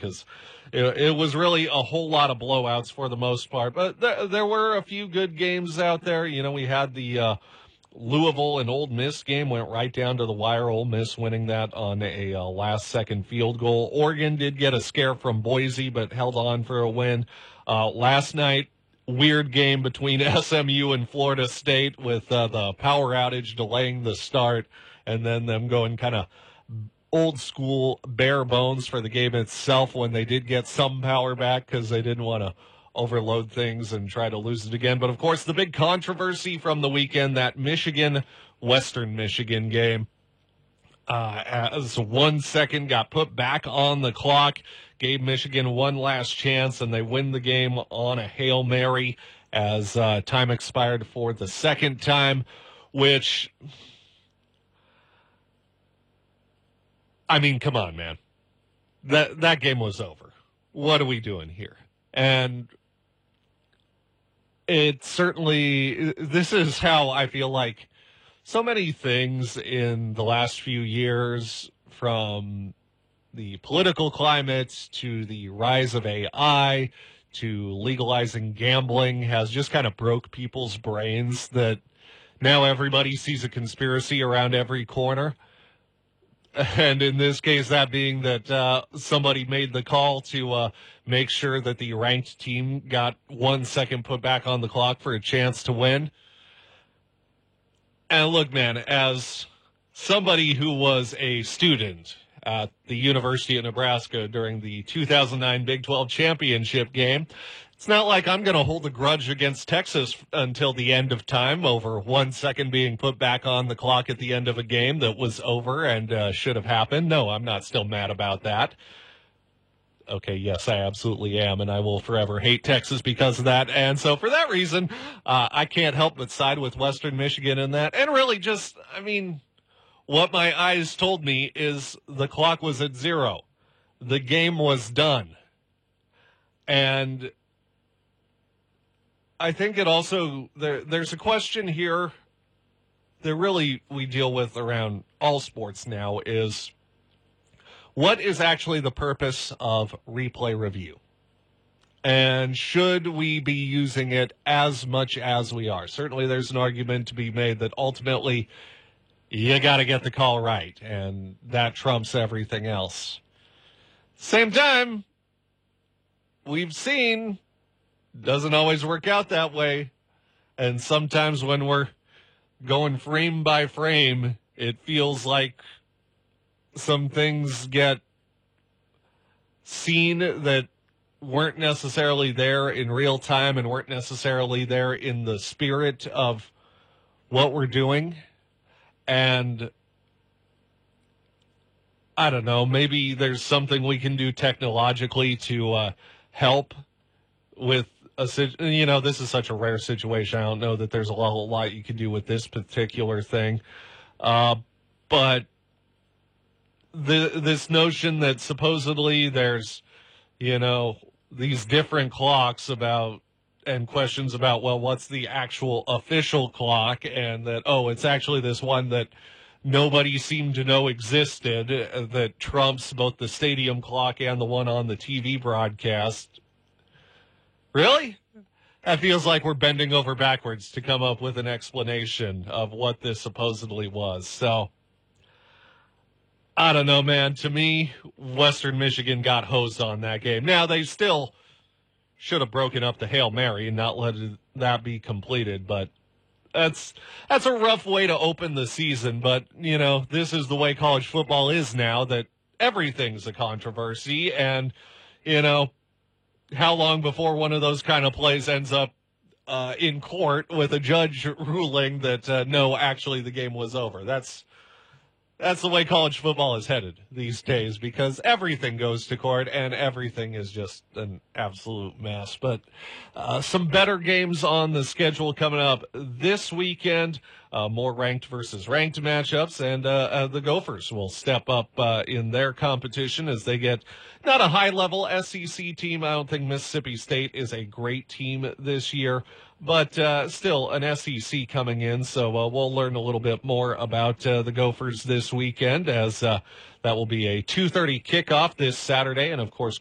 because it was really a whole lot of blowouts for the most part. But there were a few good games out there. We had the Louisville and Ole Miss game went right down to the wire. Ole Miss winning that on a last-second field goal. Oregon did get a scare from Boise, but held on for a win. Last night, weird game between SMU and Florida State with the power outage delaying the start, and then them going kind of old school bare bones for the game itself when they did get some power back because they didn't want to overload things and try to lose it again. But, of course, the big controversy from the weekend, that Western Michigan game, as 1 second got put back on the clock, gave Michigan one last chance, and they win the game on a Hail Mary as time expired for the second time, which, I mean, come on, man. That game was over. What are we doing here? And it certainly, this is how I feel like so many things in the last few years, from the political climate to the rise of AI to legalizing gambling, has just kind of broke people's brains that now everybody sees a conspiracy around every corner. And in this case, that being that somebody made the call to make sure that the ranked team got 1 second put back on the clock for a chance to win. And look, man, as somebody who was a student at the University of Nebraska during the 2009 Big 12 championship game, it's not like I'm going to hold a grudge against Texas until the end of time over 1 second being put back on the clock at the end of a game that was over and should have happened. No, I'm not still mad about that. Okay, yes, I absolutely am, and I will forever hate Texas because of that. And so for that reason, I can't help but side with Western Michigan in that. And really just, I mean, what my eyes told me is the clock was at 0. The game was done. And I think it also, there's a question here that really we deal with around all sports now is, what is actually the purpose of replay review? And should we be using it as much as we are? Certainly there's an argument to be made that ultimately you got to get the call right, and that trumps everything else. Same time, we've seen doesn't always work out that way. And sometimes when we're going frame by frame, it feels like some things get seen that weren't necessarily there in real time and weren't necessarily there in the spirit of what we're doing. And I don't know, maybe there's something we can do technologically to help with this is such a rare situation. I don't know that there's a lot you can do with this particular thing. But this notion that supposedly there's, these different clocks and questions about, well, what's the actual official clock? And that, it's actually this one that nobody seemed to know existed, that trumps both the stadium clock and the one on the TV broadcast. Really? That feels like we're bending over backwards to come up with an explanation of what this supposedly was. So, I don't know, man. To me, Western Michigan got hosed on that game. Now, they still should have broken up the Hail Mary and not let that be completed, but that's a rough way to open the season. But, this is the way college football is now, that everything's a controversy, and, how long before one of those kind of plays ends up in court with a judge ruling that, no, actually the game was over? That's the way college football is headed these days, because everything goes to court and everything is just an absolute mess. But some better games on the schedule coming up this weekend. More ranked versus ranked matchups, and the Gophers will step up in their competition as they get not a high-level SEC team. I don't think Mississippi State is a great team this year, but still an SEC coming in. So we'll learn a little bit more about the Gophers this weekend, as that will be a 2:30 kickoff this Saturday. And, of course,